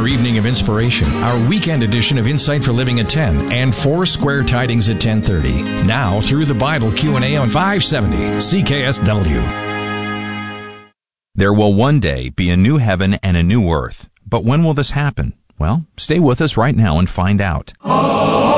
evening of inspiration, our weekend edition of Insight for Living at 10, and Four Square Tidings at 10:30. Now, through the Bible Q&A on 570 CKSW. There will one day be a new heaven and a new earth. But when will this happen? Well, stay with us right now and find out.